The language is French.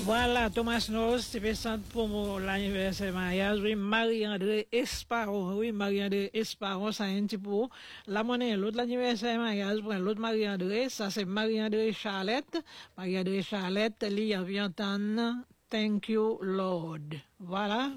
Voilà, Thomas Knowles, c'est présent pour l'anniversaire mariage. Oui, Marie-André Esparon. Oui, Marie-André Esparon, ça un petit peu. La monnaie, l'autre l'anniversaire mariage, pour l'autre Marie-André, ça c'est Marie-André Charlotte. Marie-André Charlotte, li a entendre Thank you, Lord. Voilà,